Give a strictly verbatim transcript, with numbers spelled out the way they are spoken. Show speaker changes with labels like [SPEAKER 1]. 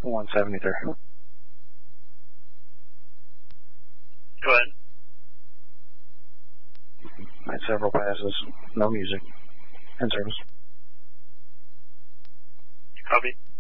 [SPEAKER 1] one seventy-three.
[SPEAKER 2] Go ahead.
[SPEAKER 1] I had several passes, no music, in service.
[SPEAKER 2] Copy.